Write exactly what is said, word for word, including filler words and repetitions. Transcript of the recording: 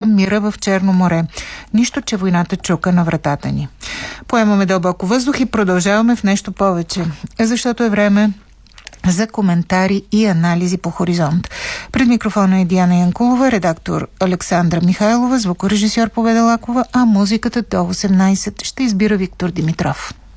мира в Черно море. Нищо, че войната чука на вратата ни. Поемаме дълбоко въздух и продължаваме в нещо повече, защото е време за коментари и анализи по Хоризонт. Пред микрофона е Диана Янкулова, редактор Александра Михайлова, звукорежисьор Победа Лакова, а музиката до осемнайсет ще избира Виктор Димитров.